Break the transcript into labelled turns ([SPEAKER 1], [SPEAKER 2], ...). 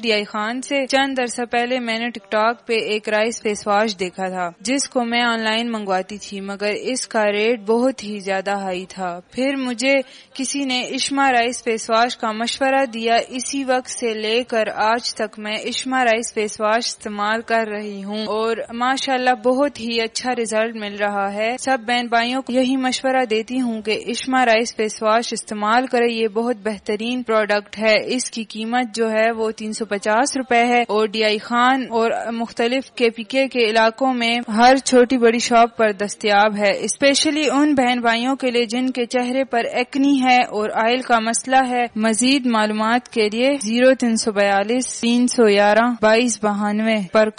[SPEAKER 1] DI Khan से चंद अरसा पहले मैंने टिकटॉक पे एक राइस फेस वॉश देखा था जिसको मैं ऑनलाइन मंगवाती थी, मगर इसका रेट बहुत ही ज्यादा हाई था। फिर मुझे किसी ने इश्मा राइस फेस वॉश का मशवरा दिया। इसी वक्त से लेकर आज तक मैं इश्मा राइस फेस वॉश इस्तेमाल कर रही हूँ और माशाल्लाह बहुत ही अच्छा रिजल्ट मिल रहा है। सब बहन भाइयों को यही मशवरा देती हूँ कि इश्मा राइस फेस वॉश इस्तेमाल करें। ये बहुत बेहतरीन प्रोडक्ट है। इसकी कीमत जो है वो 350 रुपए है और DI खान और मुख्तलिफ KPK के इलाकों में हर छोटी बड़ी शॉप पर दस्तयाब है। स्पेशली उन बहन भाइयों के लिए जिनके चेहरे पर एक्नी है और ऑयल का मसला है। मजीद मालूमात के लिए 0342 311 2292 पर